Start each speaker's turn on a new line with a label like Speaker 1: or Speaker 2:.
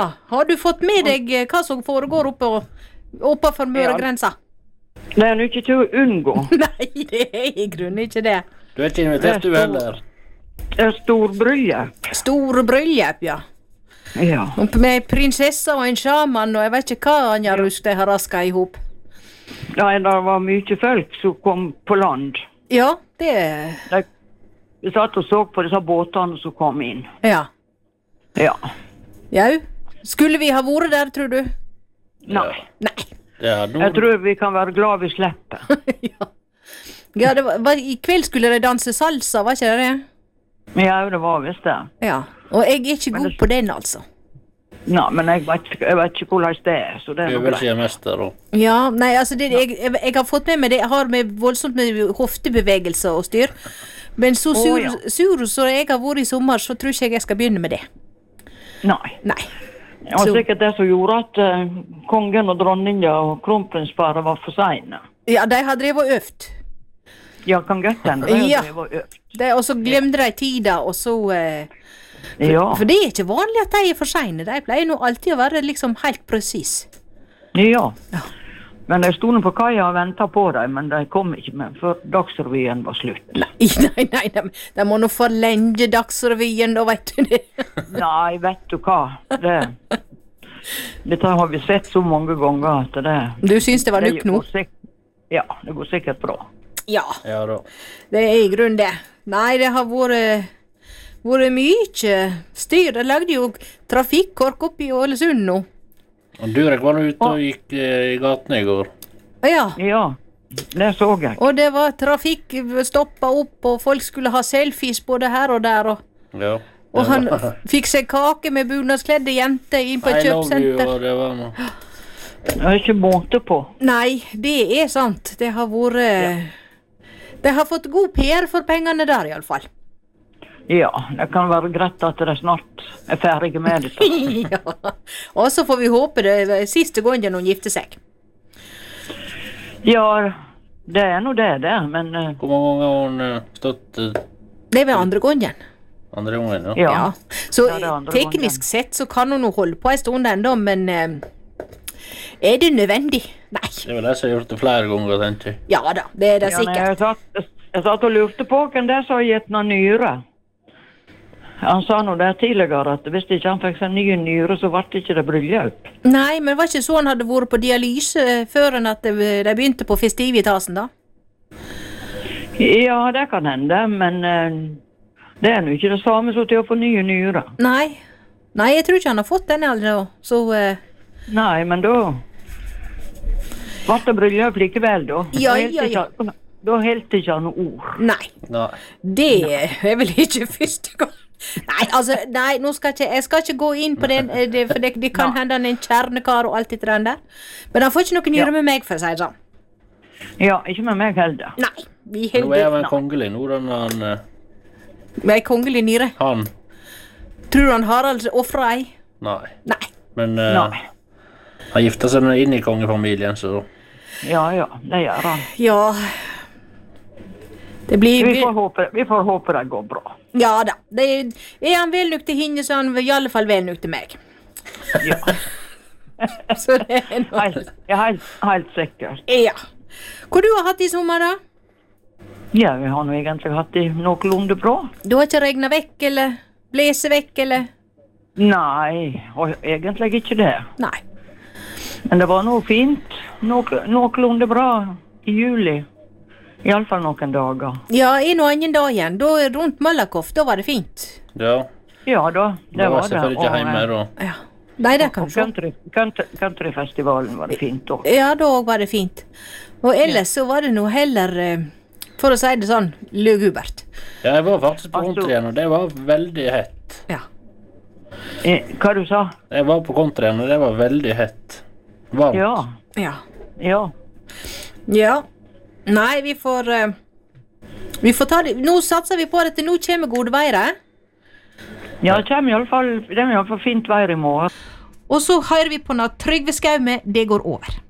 Speaker 1: Ja, har du fått med deg hva som foregår oppe for Møregrensa?
Speaker 2: Det er ikke til å unngå.
Speaker 1: Nei, det er i grunnen ikke det.
Speaker 3: Du er ikke invitert du heller?
Speaker 2: Det er stor bryllup.
Speaker 1: Store bryllup, ja.
Speaker 2: Ja.
Speaker 1: Med prinsessa og en sjaman, og jeg vet ikke hva Anja Rusk de har rasket ihop.
Speaker 2: Ja, det var mye folk som kom på land.
Speaker 1: Ja, det...
Speaker 2: Vi satt og så på disse båtene som kom inn.
Speaker 1: Ja.
Speaker 2: Ja.
Speaker 1: Ja, skulle vi ha vært der, tror du?
Speaker 2: Nei.
Speaker 1: Nei.
Speaker 2: Jeg tror vi kan være glad vi slipper.
Speaker 1: Ja, det i kveld skulle de danse salsa, var ikke det?
Speaker 2: Ja, det var visst det.
Speaker 1: Ja, og jeg er ikke god på den, altså.
Speaker 2: Nei, men jeg vet ikke hvordan det er, så det er noe greit.
Speaker 3: Mester, da.
Speaker 1: Ja, nei, altså, jeg har fått med meg det. Jeg har med voldsomt med hoftebevegelser og styr. Men så sur så jeg har vært i sommer, så tror ikke jeg skal begynne med det.
Speaker 2: Nei.
Speaker 1: Nei.
Speaker 2: Det var sikkert det som gjorde at kongen og dronninga og kronprinsparet var for sene.
Speaker 1: Ja, de har drevet og øvd.
Speaker 2: Ja, kan godt hende. De har drevet og øvd.
Speaker 1: Og så glemte de tida, og så... For det er ikke vanlig at de er for sene. De pleier nå alltid å være liksom helt precis.
Speaker 2: Ja. Men de stod på kaia og ventet på dem, men de kom ikke med før Dagsrevyen var slutt.
Speaker 1: Nei, de må nå forlenge Dagsrevyen, da vet du det.
Speaker 2: Nei, vet du hva? Dette har vi sett så mange ganger at det...
Speaker 1: Du synes det var nok nå?
Speaker 2: Ja, det går sikkert bra.
Speaker 1: Ja
Speaker 3: da.
Speaker 1: Det er i grunnen det. Nei, det har vært mye styr. De lagde jo trafikkork opp i Ålesund nå.
Speaker 3: Og Durek var ute og gikk i gaten i går.
Speaker 1: Ja,
Speaker 2: det så jeg.
Speaker 1: Og det var trafikk stoppet opp, og folk skulle ha selfies både her og der. Og han fikk seg kake med bunadskledde jenter inn på et kjøpsenter.
Speaker 3: Det var noe.
Speaker 2: Det er ikke måte på.
Speaker 1: Nei, det er sant. Det har vært... De har fått god PR for pengene der i alle fall.
Speaker 2: Ja, det kan være greit at de snart er ferdige med det.
Speaker 1: Ja, og så får vi håpe det er siste gangen noen gifter seg.
Speaker 2: Ja, det er nå det, men...
Speaker 3: Hvor mange ganger har hun stått...
Speaker 1: Det er vel andre gangen.
Speaker 3: Andre gangen,
Speaker 1: ja. Så teknisk sett så kan hun nå holde på en stund enda, men... Er det nødvendig? Nei.
Speaker 3: Det er vel jeg som har gjort det flere ganger, tenker jeg.
Speaker 1: Ja da, det er det sikkert.
Speaker 2: Jeg satt og lurte på hvem det som har gitt noen nyre. Han sa nå der tidligere at hvis ikke han fikk seg nye nyre, så ble det ikke det bryllup.
Speaker 1: Nei, men var ikke så han hadde vært på dialyse før enn at de begynte på festivitasen da?
Speaker 2: Ja, det kan hende, men det er jo ikke det samme som til å få nye nyre.
Speaker 1: Nei, jeg tror ikke han har fått den aldri, så...
Speaker 2: Nei, men da ble det bryllup likevel, da.
Speaker 1: Ja.
Speaker 2: Da helt ikke han ord.
Speaker 1: Nei. Det er vel ikke første gang. Nei, nå skal jeg skal ikke gå inn på den, for det kan hende han er en kjernekar og alt det der. Men han får ikke noe nyre med meg, for å si det sånn.
Speaker 2: Ja, ikke med meg heller.
Speaker 1: Nei, vi
Speaker 3: heldig. Nå er han kongelig, nå er han...
Speaker 1: Med en kongelig nyre?
Speaker 3: Han.
Speaker 1: Tror du han Harald offrer ei?
Speaker 3: Nei. Men han gifter seg inn i kongefamilien, så... Ja,
Speaker 2: det gjør han.
Speaker 1: Ja...
Speaker 2: Vi får håpe det går bra.
Speaker 1: Ja da. Er han vel nok til henne, så er han i alle fall vel nok til meg.
Speaker 2: Ja.
Speaker 1: Så det er noe...
Speaker 2: Helt sikkert.
Speaker 1: Ja. Hva du har hatt i sommer, da?
Speaker 2: Ja, vi har nå egentlig hatt det noenlunde bra. Du
Speaker 1: har ikke regnet vekk, eller blåst vekk, eller?
Speaker 2: Nei, og egentlig ikke det.
Speaker 1: Nei.
Speaker 2: Men det var noe fint, noenlunde bra i juli. I alle fall noen dager.
Speaker 1: Ja, en og annen dag igjen. Da rundt Malakoff, da var det fint.
Speaker 2: Ja da, det var det.
Speaker 3: Da var selvfølgelig ikke hjemme da.
Speaker 1: Ja. Nei, det kan du se.
Speaker 2: Countryfestivalen var det fint også.
Speaker 1: Ja, da var det fint. Og ellers så var det noe heller, for å si det sånn, lugubert.
Speaker 3: Ja, jeg var faktisk på kontrien, og det var veldig hett.
Speaker 1: Ja.
Speaker 2: Hva du sa?
Speaker 3: Jeg var på kontrien, og det var veldig hett. Varmt.
Speaker 1: Ja. Nei, vi får ta det. Nå satser vi på at det nå kommer gode veier.
Speaker 2: Ja, det kommer i alle fall fint veier i morgen.
Speaker 1: Og så hører vi på når Trygve Skau med Det går over.